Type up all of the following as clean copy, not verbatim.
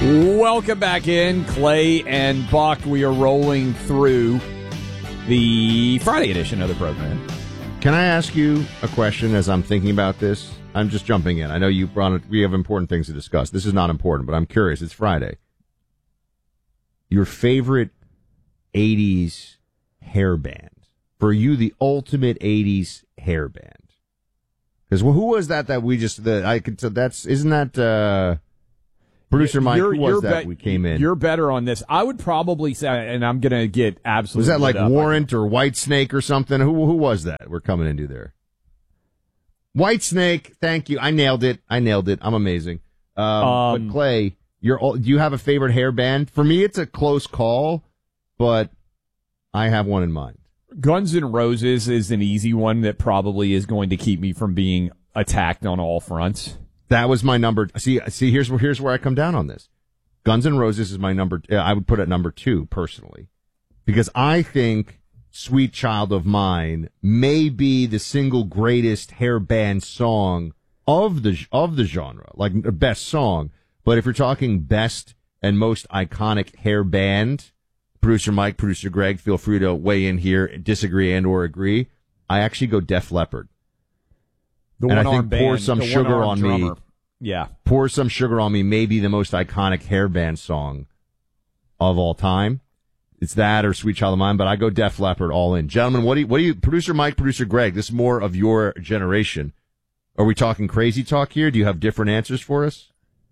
Welcome back in, Clay and Buck. We are rolling through the Friday edition of the program. Can I ask you a question as I'm thinking about this? I'm just jumping in. I know you brought it. We have important things to discuss. This is not important, but I'm curious. It's Friday. Your favorite 80s hair band. For you, the ultimate 80s hair band. Because who was that we just, isn't that, Producer Mike, who was that we came in? You're better on this. I would probably say, and I'm going to get absolutely. Was that like Warrant or Whitesnake or something? Who was that we're coming into there? Whitesnake, thank you. I nailed it. I'm amazing. But Clay, do you have a favorite hair band? For me, it's a close call, but I have one in mind. Guns N' Roses is an easy one that probably is going to keep me from being attacked on all fronts. That was my number. See, here's where I come down on this. Guns N' Roses is my number. I would put it number 2 personally, because I think "Sweet Child of Mine" may be the single greatest hair band song of the genre, like best song. But if you're talking best and most iconic hair band, Producer Mike, Producer Greg, feel free to weigh in here, disagree and or agree. I actually go Def Leppard. And I think "Pour Some Sugar on Me." Yeah. "Pour Some Sugar on Me" may be the most iconic hair band song of all time. It's that or "Sweet Child of Mine," but I go Def Leppard all in. Gentlemen, what do you, Producer Mike, Producer Greg, this is more of your generation. Are we talking crazy talk here? Do you have different answers for us?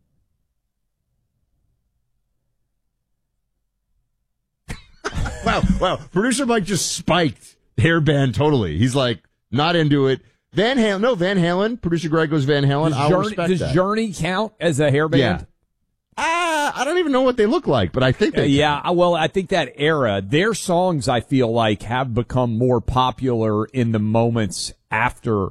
Wow. Producer Mike just spiked hair band totally. He's like, not into it. Van Halen. Producer Greg goes Van Halen. Does Journey count as a hair band? Yeah. I don't even know what they look like, but I think they can. Well, I think that era, their songs, I feel like, have become more popular in the moments after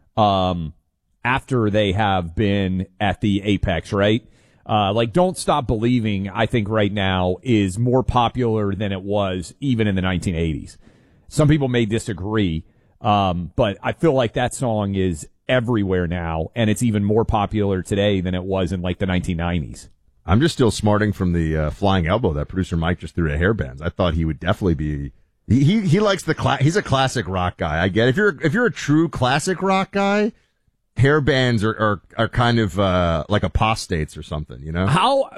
they have been at the apex, right? Like "Don't Stop Believing," I think right now is more popular than it was even in the 1980s. Some people may disagree. But I feel like that song is everywhere now, and it's even more popular today than it was in like the 1990s. I'm just still smarting from the flying elbow that Producer Mike just threw at hair bands. I thought he would definitely be. He likes he's a classic rock guy. I get it. If you're a true classic rock guy, hair bands are kind of like apostates or something, you know. How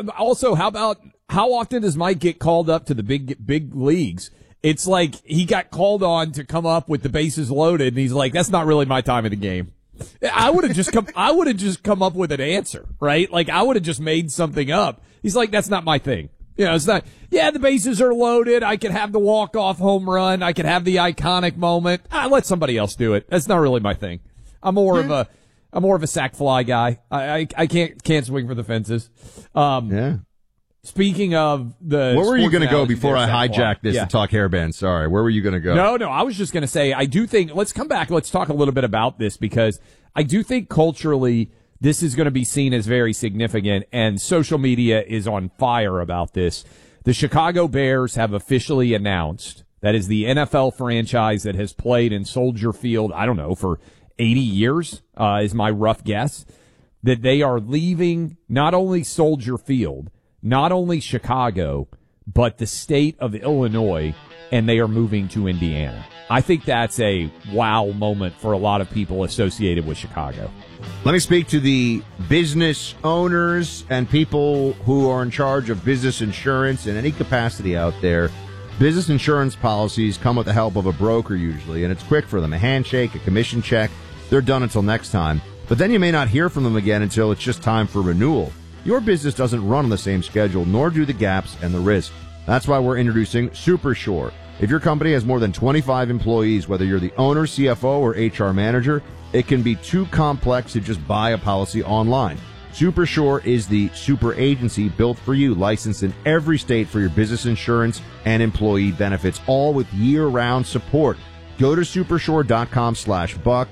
often does Mike get called up to the big leagues? It's like he got called on to come up with the bases loaded, and he's like, "That's not really my time of the game." I would have just come up with an answer, right? Like I would have just made something up. He's like, "That's not my thing." You know, it's not. Yeah, the bases are loaded. I could have the walk-off home run. I could have the iconic moment. Let somebody else do it. That's not really my thing. I'm more of a sack fly guy. I can't swing for the fences. Yeah. Speaking of the, where were you going to go before I hijacked this to talk hairband? Sorry, where were you going to go? No, I was just going to say, I do think, let's come back, let's talk a little bit about this, because I do think culturally this is going to be seen as very significant, and social media is on fire about this. The Chicago Bears have officially announced, that is the NFL franchise that has played in Soldier Field, I don't know, for 80 years, is my rough guess, that they are leaving not only Soldier Field, not only Chicago, but the state of Illinois, and they are moving to Indiana. I think that's a wow moment for a lot of people associated with Chicago. Let me speak to the business owners and people who are in charge of business insurance in any capacity out there. Business insurance policies come with the help of a broker usually, and it's quick for them. A handshake, a commission check, they're done until next time. But then you may not hear from them again until it's just time for renewal. Your business doesn't run on the same schedule, nor do the gaps and the risk. That's why we're introducing SuperSure. If your company has more than 25 employees, whether you're the owner, CFO, or HR manager, it can be too complex to just buy a policy online. SuperSure is the super agency built for you, licensed in every state for your business insurance and employee benefits, all with year-round support. Go to supersure.com/buck,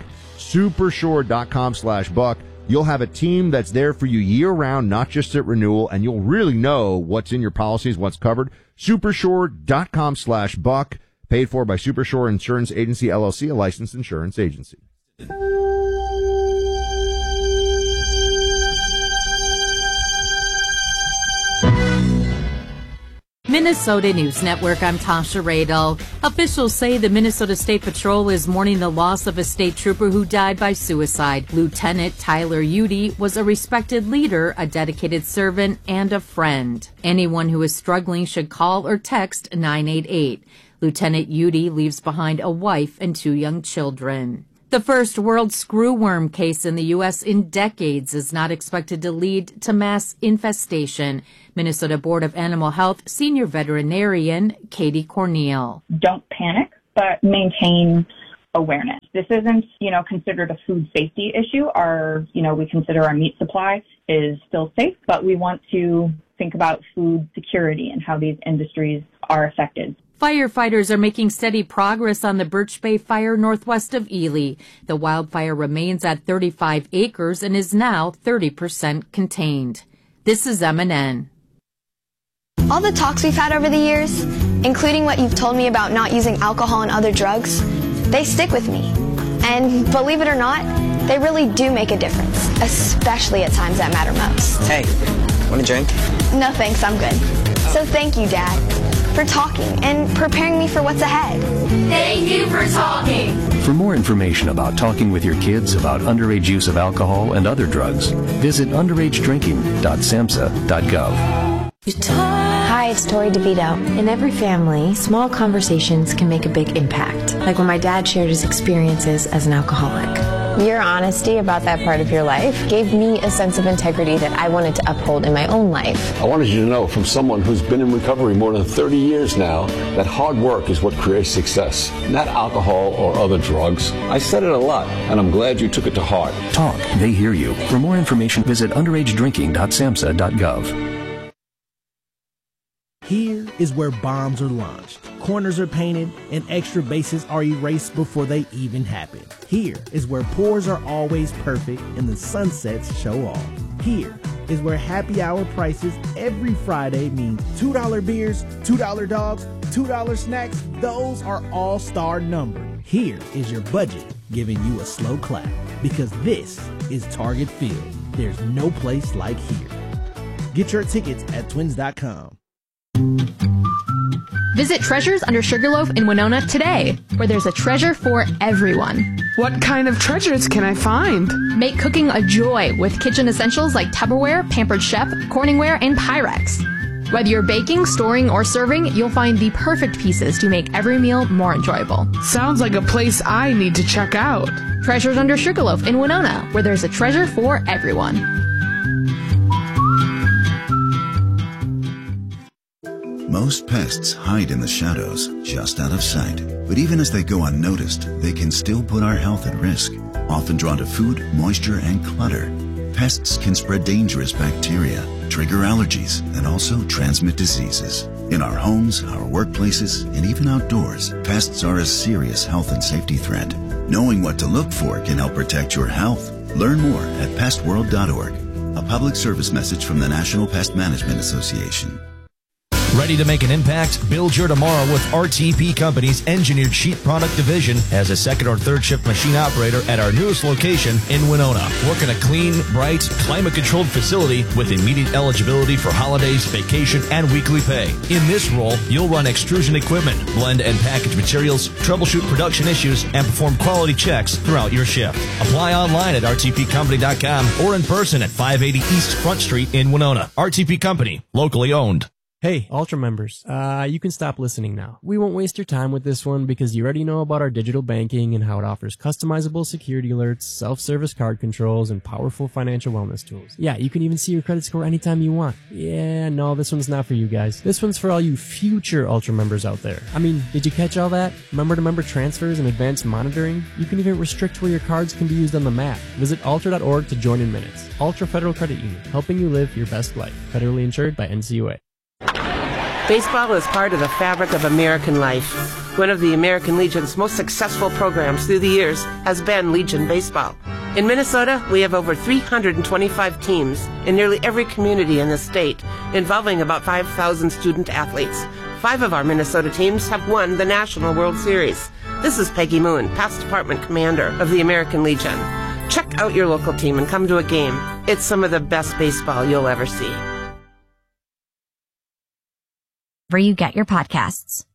supersure.com/buck. You'll have a team that's there for you year-round, not just at renewal, and you'll really know what's in your policies, what's covered. Supersure.com/buck, paid for by Supersure Insurance Agency, LLC, a licensed insurance agency. Minnesota News Network, I'm Tasha Radel. Officials say the Minnesota State Patrol is mourning the loss of a state trooper who died by suicide. Lieutenant Tyler Udy was a respected leader, a dedicated servant, and a friend. Anyone who is struggling should call or text 988. Lieutenant Udy leaves behind a wife and 2 young children. The first world screwworm case in the U.S. in decades is not expected to lead to mass infestation. Minnesota Board of Animal Health senior veterinarian Katie Cornell. Don't panic, but maintain awareness. This isn't, considered a food safety issue. We consider our meat supply is still safe, but we want to think about food security and how these industries are affected. Firefighters are making steady progress on the Birch Bay fire northwest of Ely. The wildfire remains at 35 acres and is now 30% contained. This is MNN. All the talks we've had over the years, including what you've told me about not using alcohol and other drugs, they stick with me. And believe it or not, they really do make a difference, especially at times that matter most. Hey, want a drink? No thanks, I'm good. So thank you, Dad, for talking and preparing me for what's ahead. Thank you for talking. For more information about talking with your kids about underage use of alcohol and other drugs, visit underagedrinking.samhsa.gov. Hi, it's Tori DeVito. In every family, small conversations can make a big impact, like when my dad shared his experiences as an alcoholic. Your honesty about that part of your life gave me a sense of integrity that I wanted to uphold in my own life. I wanted you to know from someone who's been in recovery more than 30 years now that hard work is what creates success, not alcohol or other drugs. I said it a lot, and I'm glad you took it to heart. Talk. They hear you. For more information, visit underagedrinking.samhsa.gov. Here is where bombs are launched, corners are painted, and extra bases are erased before they even happen. Here is where pours are always perfect and the sunsets show off. Here is where happy hour prices every Friday mean $2 beers, $2 dogs, $2 snacks. Those are all-star numbered. Here is your budget giving you a slow clap, because this is Target Field. There's no place like here. Get your tickets at twins.com. Visit Treasures Under Sugarloaf in Winona today, where there's a treasure for everyone. What kind of treasures can I find? Make cooking a joy with kitchen essentials like Tupperware, Pampered Chef, Corningware, and Pyrex. Whether you're baking, storing, or serving, you'll find the perfect pieces to make every meal more enjoyable. Sounds like a place I need to check out. Treasures Under Sugarloaf in Winona, where there's a treasure for everyone. Most pests hide in the shadows, just out of sight. But even as they go unnoticed, they can still put our health at risk. Often drawn to food, moisture, and clutter, pests can spread dangerous bacteria, trigger allergies, and also transmit diseases. In our homes, our workplaces, and even outdoors, pests are a serious health and safety threat. Knowing what to look for can help protect your health. Learn more at pestworld.org. A public service message from the National Pest Management Association. Ready to make an impact? Build your tomorrow with RTP Company's Engineered Sheet Product Division as a second or third shift machine operator at our newest location in Winona. Work in a clean, bright, climate-controlled facility with immediate eligibility for holidays, vacation, and weekly pay. In this role, you'll run extrusion equipment, blend and package materials, troubleshoot production issues, and perform quality checks throughout your shift. Apply online at rtpcompany.com or in person at 580 East Front Street in Winona. RTP Company, locally owned. Hey, Ultra members, you can stop listening now. We won't waste your time with this one because you already know about our digital banking and how it offers customizable security alerts, self-service card controls, and powerful financial wellness tools. Yeah, you can even see your credit score anytime you want. Yeah, no, this one's not for you guys. This one's for all you future Ultra members out there. I mean, did you catch all that? Member-to-member transfers and advanced monitoring? You can even restrict where your cards can be used on the map. Visit ultra.org to join in minutes. Ultra Federal Credit Union, helping you live your best life. Federally insured by NCUA. Baseball is part of the fabric of American life. One of the American Legion's most successful programs through the years has been Legion Baseball. In Minnesota, we have over 325 teams in nearly every community in the state, involving about 5,000 student athletes. 5 of our Minnesota teams have won the National World Series. This is Peggy Moon, past department commander of the American Legion. Check out your local team and come to a game. It's some of the best baseball you'll ever see. wherever you get your podcasts.